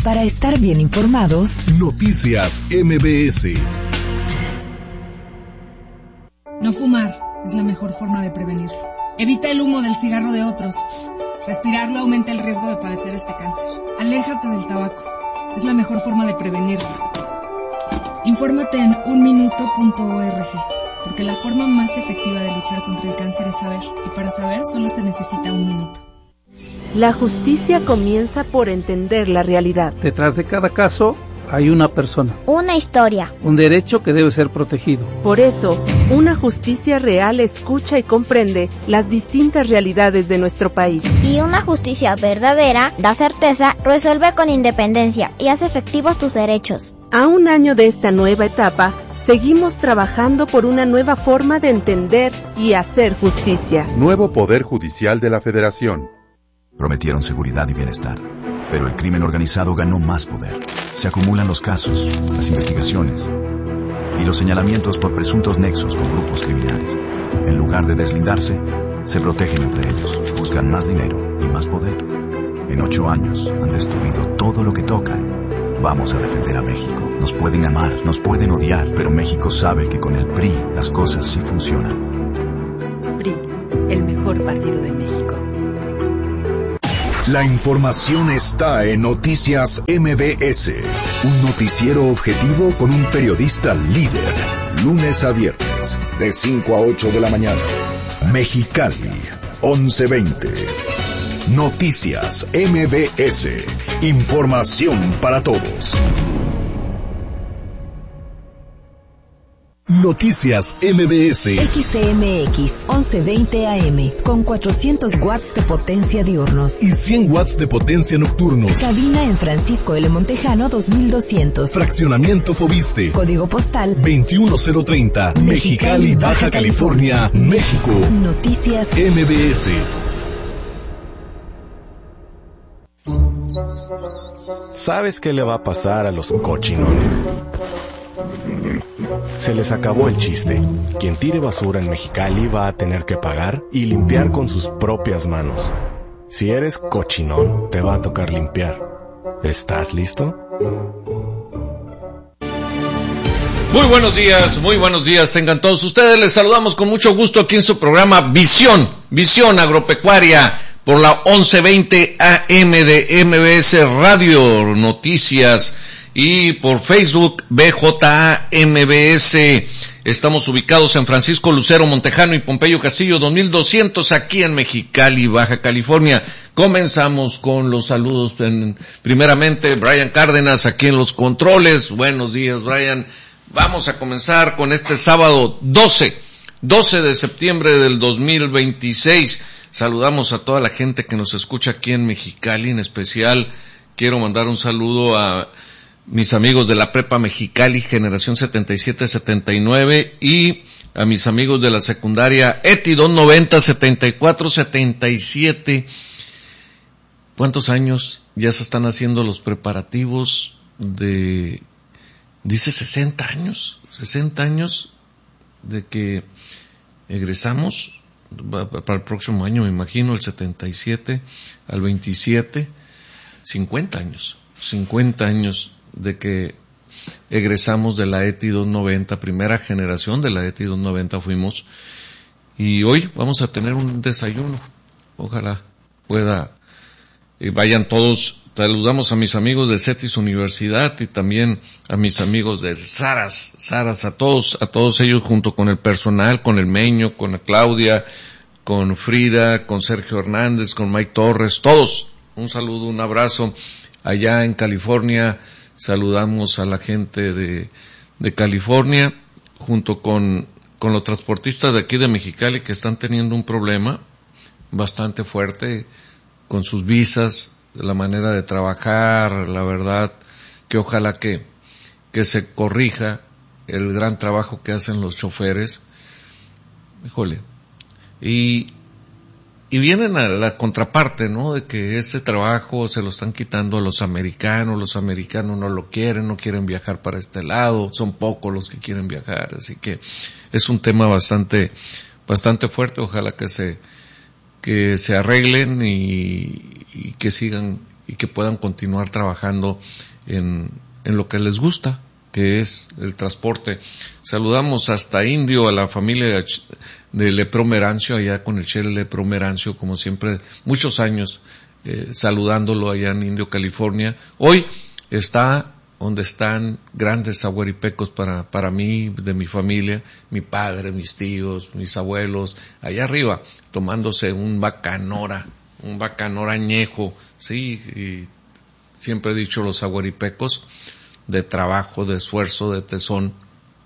Para estar bien informados, Noticias MBS. No fumar es la mejor forma de prevenirlo. Evita el humo del cigarro de otros. Respirarlo aumenta el riesgo de padecer este cáncer. Aléjate del tabaco. Es la mejor forma de prevenirlo. Infórmate en unminuto.org, porque la forma más efectiva de luchar contra el cáncer es saber, y para saber solo se necesita un minuto. La justicia comienza por entender la realidad. Detrás de cada caso hay una persona, una historia, un derecho que debe ser protegido. Por eso, una justicia real escucha y comprende las distintas realidades de nuestro país. Y una justicia verdadera da certeza, resuelve con independencia y hace efectivos tus derechos. A un año de esta nueva etapa, seguimos trabajando por una nueva forma de entender y hacer justicia. Nuevo Poder Judicial de la Federación. Prometieron seguridad y bienestar, pero el crimen organizado ganó más poder. Se acumulan los casos, las investigaciones y los señalamientos por presuntos nexos con grupos criminales. En lugar de deslindarse, se protegen entre ellos, buscan más dinero y más poder. En 8 años han destruido todo lo que tocan. Vamos a defender a México. Nos pueden amar, nos pueden odiar, pero México sabe que con el PRI las cosas sí funcionan. PRI, el mejor partido de México. La información está en Noticias MBS, un noticiero objetivo con un periodista líder, lunes a viernes, de 5 a 8 de la mañana. Mexicali, 11:20. Noticias MBS, información para todos. Noticias MBS. XCMX 1120 AM con 400 watts de potencia diurnos y 100 watts de potencia nocturnos. Cabina en Francisco L. Montejano 2200. Fraccionamiento Fobiste. Código postal 21030. Mexicali, Baja California, México. Noticias MBS. ¿Sabes qué le va a pasar a los cochinones? Se les acabó el chiste. Quien tire basura en Mexicali va a tener que pagar y limpiar con sus propias manos. Si eres cochinón, te va a tocar limpiar. ¿Estás listo? Muy buenos días, tengan todos ustedes. Les saludamos con mucho gusto aquí en su programa Visión Agropecuaria por la 1120 AM de MBS Radio Noticias y por Facebook BJA MBS. Estamos ubicados en Francisco Lucero Montejano y Pompeyo Castillo 2200 aquí en Mexicali, Baja California. Comenzamos con los saludos. Primeramente, Brian Cárdenas aquí en los controles. Buenos días, Brian. Vamos a comenzar con este sábado 12 de septiembre del 2026. Saludamos a toda la gente que nos escucha aquí en Mexicali. En especial quiero mandar un saludo a mis amigos de la Prepa Mexicali, generación 77-79, y a mis amigos de la secundaria ETI 290, 74-77. ¿Cuántos años ya se están haciendo los preparativos de... Dice 60 años de que egresamos para el próximo año, me imagino, el 77 al 27, 50 años de que egresamos de la ETI 290, primera generación de la ETI 290 fuimos, y hoy vamos a tener un desayuno. Ojalá pueda, vayan todos. Saludamos a mis amigos de CETIS Universidad y también a mis amigos de Saras, a todos ellos junto con el personal, con el Meño, con la Claudia, con Frida, con Sergio Hernández, con Mike Torres, todos. Un saludo, un abrazo. Allá en California saludamos a la gente de California junto con los transportistas de aquí de Mexicali que están teniendo un problema bastante fuerte con sus visas, la manera de trabajar, la verdad que ojalá que se corrija el gran trabajo que hacen los choferes. Híjole. Y vienen a la contraparte, ¿no? De que ese trabajo se lo están quitando a los americanos no lo quieren, no quieren viajar para este lado, son pocos los que quieren viajar, así que es un tema bastante fuerte. Ojalá que se arreglen y que sigan y que puedan continuar trabajando en lo que les gusta, que es el transporte. Saludamos hasta Indio a la familia de Lepro Merancio, allá con el Che Lepro Merancio, como siempre, muchos años saludándolo allá en Indio, California. Hoy está donde están grandes agüeripecos para mí, de mi familia, mi padre, mis tíos, mis abuelos, allá arriba, tomándose un bacanora añejo, sí, y siempre he dicho los agüeripecos, de trabajo, de esfuerzo, de tesón.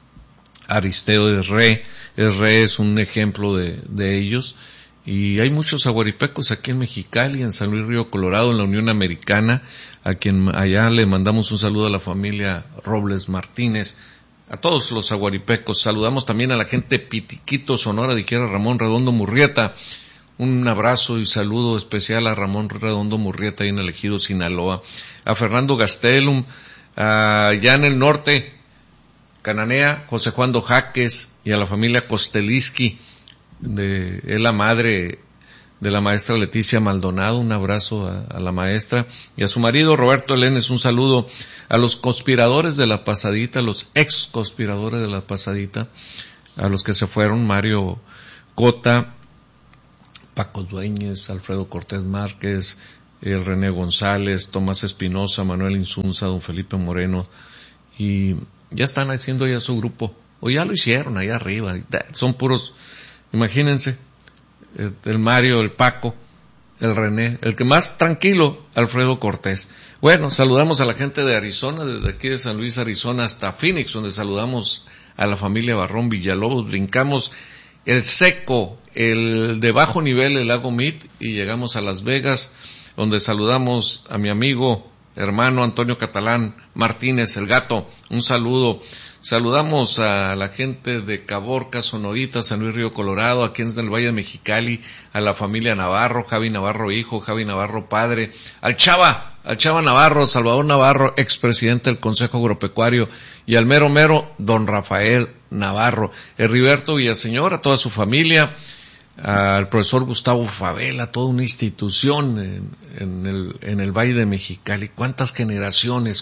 Aristeo es un ejemplo de ellos, y hay muchos agüeripecos aquí en Mexicali, en San Luis Río Colorado, en la Unión Americana, a quien allá le mandamos un saludo a la familia Robles Martínez, a todos los agüeripecos. Saludamos también a la gente de Pitiquito, Sonora, dijera Ramón Redondo Murrieta. Un abrazo y saludo especial a Ramón Redondo Murrieta, ahí en el Ejido Sinaloa. A Fernando Gastelum, allá en el norte, Cananea, José Juan Dojaques, y a la familia Kosteliski, es la madre de la maestra Leticia Maldonado. Un abrazo a la maestra y a su marido Roberto Elenes. Un saludo a los conspiradores de la pasadita, los ex conspiradores de la pasadita, a los que se fueron: Mario Cota, Paco Dueñez, Alfredo Cortés Márquez, René González, Tomás Espinosa, Manuel Insunza, don Felipe Moreno, y ya están haciendo ya su grupo, o ya lo hicieron allá arriba. Son puros, imagínense, el Mario, el Paco, el René, el que más tranquilo, Alfredo Cortés. Bueno, saludamos a la gente de Arizona, desde aquí de San Luis, Arizona, hasta Phoenix, donde saludamos a la familia Barrón Villalobos. Brincamos el Seco, el de bajo nivel, el Lago Mead, y llegamos a Las Vegas, donde saludamos a mi amigo, hermano Antonio Catalán Martínez, el Gato. Un saludo. Saludamos a la gente de Caborca, Sonorita, San Luis Río Colorado, aquí en el Valle de Mexicali, a la familia Navarro, Javi Navarro hijo, Javi Navarro padre, al Chava Navarro, Salvador Navarro, expresidente del Consejo Agropecuario, y al mero don Rafael Navarro, Heriberto Villaseñor, a toda su familia, al profesor Gustavo Favela, toda una institución en el Valle de Mexicali. ¿Cuántas generaciones?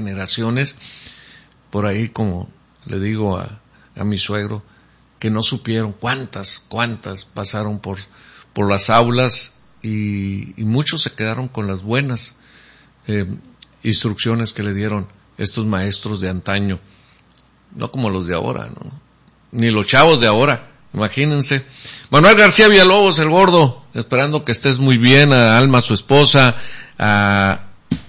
Por ahí, como le digo a mi suegro, que no supieron cuántas pasaron por las aulas, y muchos se quedaron con las buenas instrucciones que le dieron estos maestros de antaño, no como los de ahora, ¿no? Ni los chavos de ahora, imagínense. Manuel García Villalobos, el Gordo, esperando que estés muy bien, a Alma, su esposa, a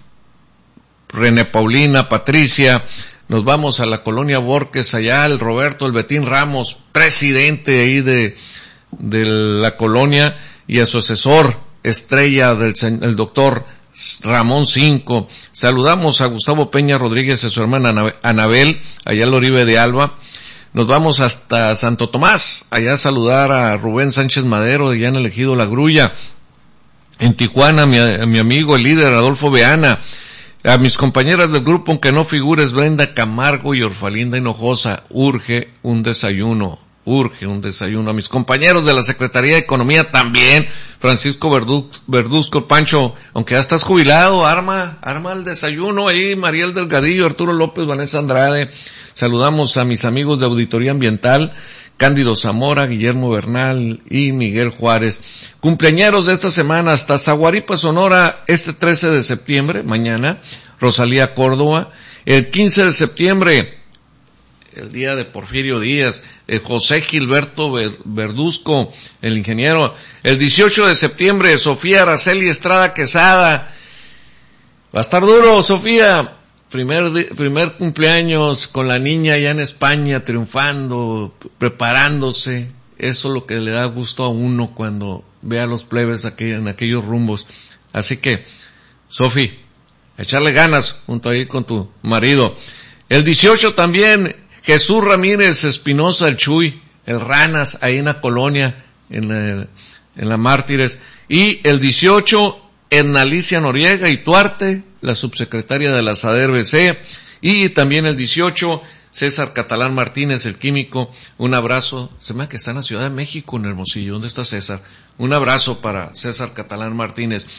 René Paulina, Patricia. Nos vamos a la colonia Borges, allá el Roberto, el Betín Ramos, presidente ahí de la colonia, y a su asesor estrella, el doctor Ramón Cinco. Saludamos a Gustavo Peña Rodríguez y a su hermana Anabel, allá en el Oribe de Alba. Nos vamos hasta Santo Tomás, allá a saludar a Rubén Sánchez Madero, allá en el Ejido La Grulla. En Tijuana, mi amigo, el líder Adolfo Beana. A mis compañeras del grupo, aunque no figures, Brenda Camargo y Orfalinda Hinojosa, urge un desayuno. A mis compañeros de la Secretaría de Economía también, Francisco Verduzco, Pancho, aunque ya estás jubilado, arma el desayuno ahí, Mariel Delgadillo, Arturo López, Vanessa Andrade. Saludamos a mis amigos de Auditoría Ambiental, Cándido Zamora, Guillermo Bernal y Miguel Juárez. Cumpleañeros de esta semana, hasta Zaguaripa, Sonora, este 13 de septiembre, mañana, Rosalía Córdoba. El 15 de septiembre, el día de Porfirio Díaz, José Gilberto Verduzco, el ingeniero. El 18 de septiembre, Sofía Araceli Estrada Quesada. Va a estar duro, Sofía. Primer cumpleaños con la niña allá en España, triunfando, preparándose. Eso es lo que le da gusto a uno cuando ve a los plebes en aquellos rumbos. Así que, Sofi, echarle ganas junto ahí con tu marido. El 18 también, Jesús Ramírez Espinosa, el Chuy, el Ranas, ahí en la colonia, en la Mártires. Y el 18, Edna Alicia Noriega y Tuarte, la subsecretaria de la SADER BC. Y también el 18, César Catalán Martínez, el químico. Un abrazo. Se me da que está en la Ciudad de México, en Hermosillo. ¿Dónde está César? Un abrazo para César Catalán Martínez.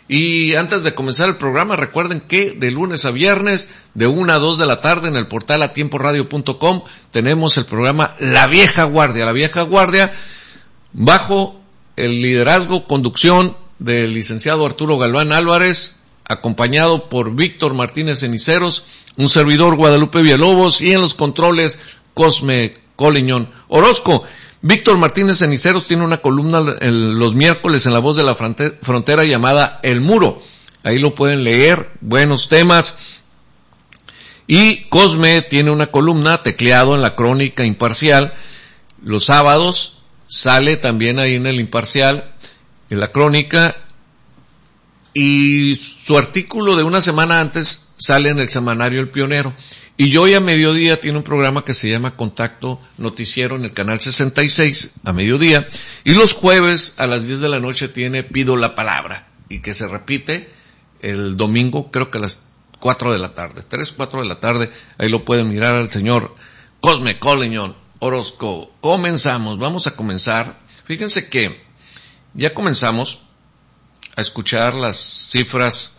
Y antes de comenzar el programa, recuerden que de lunes a viernes, de 1 a 2 de la tarde, en el portal atiemporadio.com, tenemos el programa La Vieja Guardia. La Vieja Guardia, bajo el liderazgo, conducción del licenciado Arturo Galván Álvarez, acompañado por Víctor Martínez Ceniceros, un servidor Guadalupe Villalobos, y en los controles Cosme Coliñón Orozco. Víctor Martínez Ceniceros tiene una columna los miércoles en La Voz de la Frontera llamada El Muro. Ahí lo pueden leer, buenos temas. Y Cosme tiene una columna tecleado en la Crónica Imparcial. Los sábados sale también ahí en el Imparcial, en la Crónica. Y su artículo de una semana antes sale en el semanario El Pionero. Y hoy a mediodía tiene un programa que se llama Contacto Noticiero en el canal 66 a mediodía. Y los jueves a las 10 de la noche tiene Pido la Palabra, y que se repite el domingo, creo que a las 4 de la tarde, 3, 4 de la tarde. Ahí lo pueden mirar al señor Cosme Coliñón Orozco. Comenzamos, vamos a comenzar. Fíjense que ya comenzamos a escuchar las cifras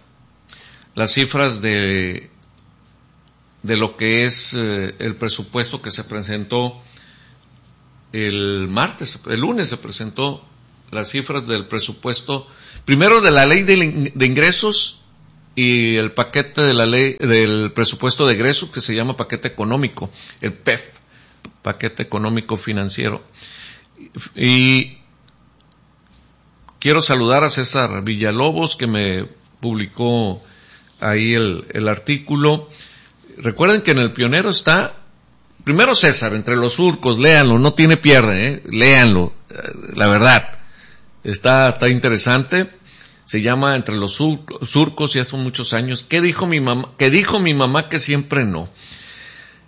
de lo que es el presupuesto que se presentó el lunes se presentó las cifras del presupuesto, primero de la ley de ingresos y el paquete de la ley del presupuesto de egresos, que se llama paquete económico, el PEF, paquete económico financiero. Y quiero saludar a César Villalobos, que me publicó ahí el artículo. Recuerden que en el Pionero está, primero César, entre los surcos, léanlo, no tiene pierde, léanlo, la verdad, está interesante, se llama Entre los surcos, y hace muchos años. ¿Qué dijo mi mamá que siempre no?